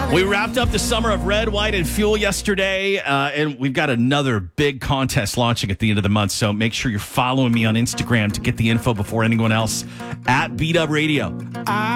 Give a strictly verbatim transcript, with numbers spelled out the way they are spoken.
We wrapped up the summer of Red, White, and Fuel yesterday, uh, and we've got another big contest launching at the end of the month, so make sure you're following me on Instagram to get the info before anyone else at B-Dub Radio.